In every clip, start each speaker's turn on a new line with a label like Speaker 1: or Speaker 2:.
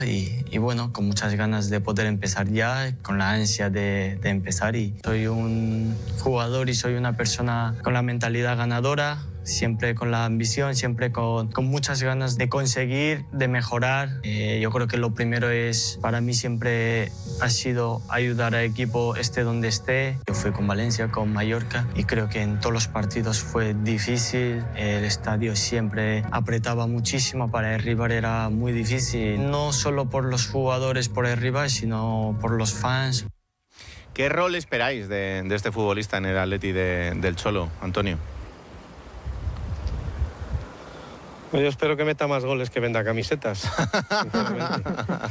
Speaker 1: Y bueno, con muchas ganas de poder empezar ya, con la ansia de empezar. Y soy un jugador y soy una persona con la mentalidad ganadora, siempre con la ambición, siempre con muchas ganas de conseguir, de mejorar. Yo creo que lo primero es, para mí siempre ha sido ayudar al equipo esté donde esté. Yo fui con Valencia, con Mallorca, y creo que en todos los partidos fue difícil. El estadio siempre apretaba muchísimo, para el rival era muy difícil, no solo por los jugadores, por el rival, sino por los fans.
Speaker 2: ¿Qué rol esperáis de este futbolista en el Atleti del Cholo, Antonio?
Speaker 3: Yo espero que meta más goles que venda camisetas, sinceramente.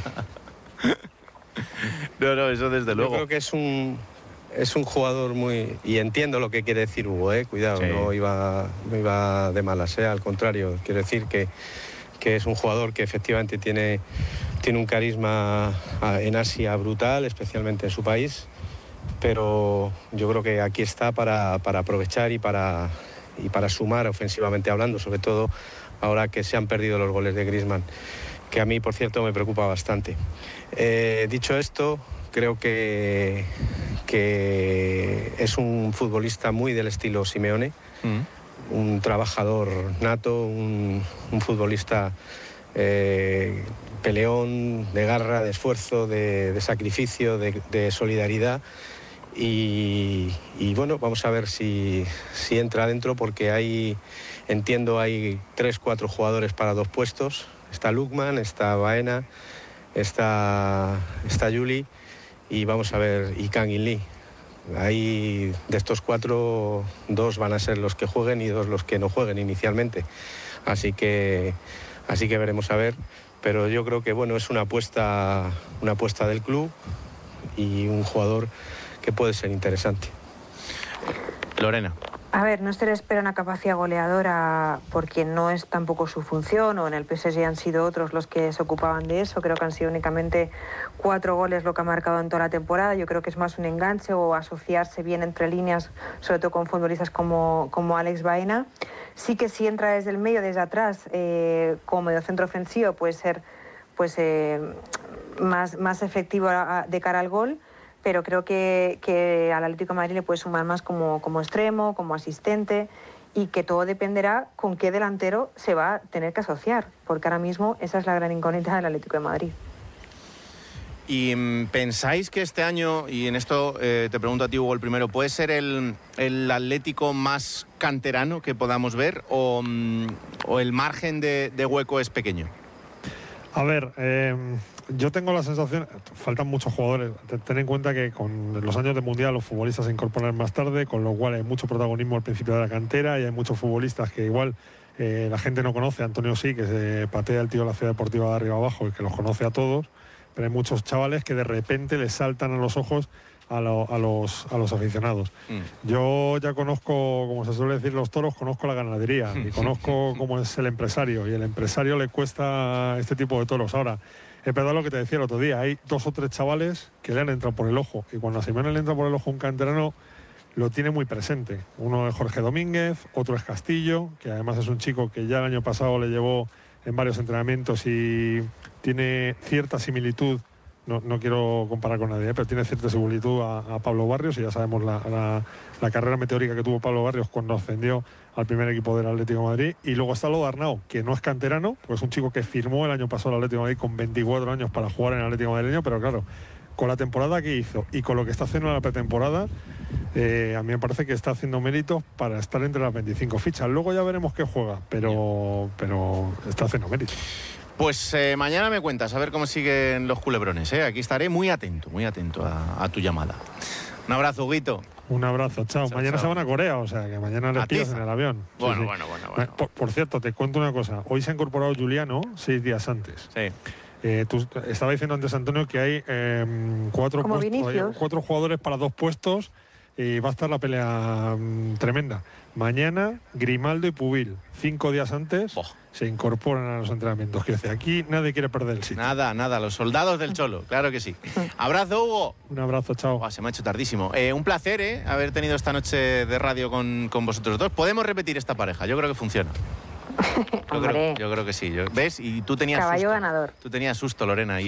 Speaker 2: No, eso desde luego.
Speaker 3: Yo creo que es un jugador muy... Y entiendo lo que quiere decir Hugo, cuidado, sí. no iba de malas, al contrario. Quiero decir que es un jugador que efectivamente tiene un carisma en Asia brutal, especialmente en su país, pero yo creo que aquí está para aprovechar y para sumar ofensivamente hablando, sobre todo ahora que se han perdido los goles de Griezmann, que a mí, por cierto, me preocupa bastante. Dicho esto, creo que es un futbolista muy del estilo Simeone, un trabajador nato, un futbolista peleón, de garra, de esfuerzo, de sacrificio, de solidaridad. Y bueno, vamos a ver si entra adentro, porque hay 3-4 jugadores para 2 puestos. Está Lookman, está Baena, está Juli, y vamos a ver, y Kang-in Lee. Ahí, de estos 4, 2 van a ser los que jueguen y 2 los que no jueguen inicialmente. Así que veremos a ver. Pero yo creo que bueno, es una apuesta del club y un jugador que puede ser interesante.
Speaker 2: Lorena.
Speaker 4: A ver, no se le espera una capacidad goleadora, porque no es tampoco su función, o en el PSG han sido otros los que se ocupaban de eso. Creo que han sido únicamente 4 goles lo que ha marcado en toda la temporada. Yo creo que es más un enganche o asociarse bien entre líneas, sobre todo con futbolistas como Alex Baena. Sí que si entra desde el medio, desde atrás, como mediocentro ofensivo, puede ser más efectivo de cara al gol. Pero creo que al Atlético de Madrid le puede sumar más como extremo, como asistente, y que todo dependerá con qué delantero se va a tener que asociar, porque ahora mismo esa es la gran incógnita del Atlético de Madrid.
Speaker 2: ¿Y pensáis que este año, y en esto te pregunto a ti, Hugo, el primero, puede ser el Atlético más canterano que podamos ver, o el margen de hueco es pequeño?
Speaker 5: A ver, yo tengo la sensación, faltan muchos jugadores. Ten en cuenta que con los años de Mundial los futbolistas se incorporan más tarde, con lo cual hay mucho protagonismo al principio de la cantera, y hay muchos futbolistas que igual la gente no conoce. Antonio sí, que se patea el tío de la Ciudad Deportiva de arriba abajo y que los conoce a todos, pero hay muchos chavales que de repente les saltan a los ojos a los aficionados. Yo ya conozco, como se suele decir los toros, conozco la ganadería y conozco cómo es el empresario, y el empresario le cuesta este tipo de toros. Ahora, es verdad lo que te decía el otro día, hay 2 o 3 chavales que le han entrado por el ojo, y cuando a Simeone le entra por el ojo un canterano, lo tiene muy presente. Uno es Jorge Domínguez, otro es Castillo, que además es un chico que ya el año pasado le llevó en varios entrenamientos y tiene cierta similitud. No quiero comparar con nadie, pero tiene cierta similitud a Pablo Barrios, y ya sabemos la carrera meteórica que tuvo Pablo Barrios cuando ascendió al primer equipo del Atlético de Madrid. Y luego está lo de Arnau, que no es canterano, pues es un chico que firmó el año pasado el Atlético de Madrid con 24 años para jugar en el Atlético madrileño, pero claro, con la temporada que hizo y con lo que está haciendo en la pretemporada, a mí me parece que está haciendo méritos para estar entre las 25 fichas. Luego ya veremos qué juega, pero está haciendo méritos.
Speaker 2: Pues mañana me cuentas a ver cómo siguen los culebrones, ¿eh? Aquí estaré muy atento a tu llamada. Un abrazo, Huguito.
Speaker 5: Un abrazo, chao. Mañana se van a Corea, o sea que mañana les pillas en el avión.
Speaker 2: Bueno.
Speaker 5: Por cierto, te cuento una cosa. Hoy se ha incorporado Juliano 6 días antes.
Speaker 2: Sí.
Speaker 5: Tú estaba diciendo antes, Antonio, que hay 4 jugadores para 2 puestos, y va a estar la pelea tremenda. Mañana, Grimaldo y Pubil, 5 días antes, se incorporan a los entrenamientos. Que aquí nadie quiere perder el sitio.
Speaker 2: Nada, los soldados del Cholo, claro que sí. Abrazo, Hugo.
Speaker 5: Un abrazo, chao.
Speaker 2: Se me ha hecho tardísimo. Un placer, haber tenido esta noche de radio con vosotros dos. Podemos repetir esta pareja, yo creo que funciona. Yo creo que sí. ¿Ves? Y tú tenías
Speaker 4: caballo
Speaker 2: susto.
Speaker 4: Ganador.
Speaker 2: Tú tenías susto, Lorena.